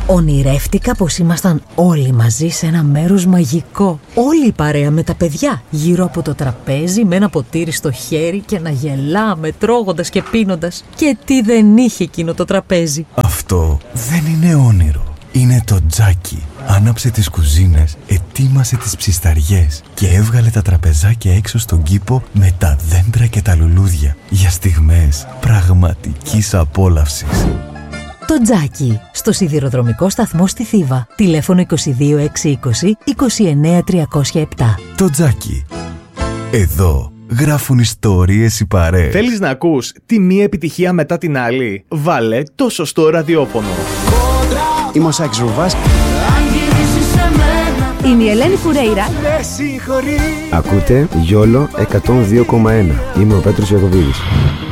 Ονειρεύτηκα πως ήμασταν όλοι μαζί σε ένα μέρος μαγικό. Όλη η παρέα με τα παιδιά γύρω από το τραπέζι με ένα ποτήρι στο χέρι και να γελάμε τρώγοντας και πίνοντας. Και τι δεν είχε εκείνο το τραπέζι. Αυτό δεν είναι όνειρο. Είναι το Τζάκι. Άναψε τις κουζίνες, ετοίμασε τις ψισταριές και έβγαλε τα τραπεζάκια έξω στον κήπο με τα δέντρα και τα λουλούδια για στιγμές πραγματικής απόλαυσης. Το Τζάκι, στο σιδηροδρομικό σταθμό στη Θήβα. Τηλέφωνο 22 620 29 307. Το Τζάκι. Εδώ γράφουν ιστορίες οι παρέες. Θέλεις να ακούς τη μία επιτυχία μετά την άλλη? Βάλε το σωστό ραδιόφωνο. Είμαι ο Σάκης Ρουβάς. Είμαι η Ελένη Φουρέιρα. Ακούτε Γιόλο 102,1. Είμαι ο Πέτρος Ιακωβίδης.